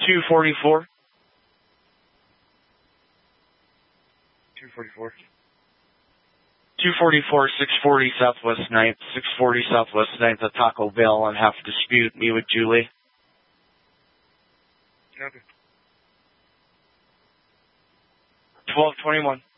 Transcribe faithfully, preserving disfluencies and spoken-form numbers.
two forty-four. two forty-four. two forty-four, six forty Southwest ninth, six forty Southwest ninth at Taco Bell on half dispute. Me with Julie. Okay. twelve twenty-one.